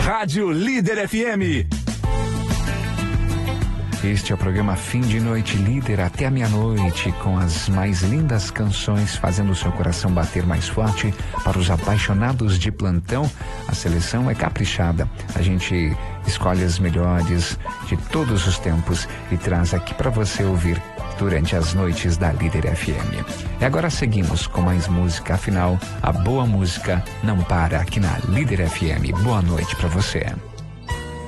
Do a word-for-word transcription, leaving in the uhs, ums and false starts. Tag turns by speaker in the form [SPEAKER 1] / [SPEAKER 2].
[SPEAKER 1] Rádio Líder F M.
[SPEAKER 2] Este é o programa Fim de Noite Líder até a meia-noite, com as mais lindas canções fazendo o seu coração bater mais forte. Para os apaixonados de plantão, a seleção é caprichada. A gente escolhe as melhores de todos os tempos e traz aqui para você ouvir durante as noites da Líder F M. E agora seguimos com mais música, afinal, a boa música não para aqui na Líder F M. Boa noite para você.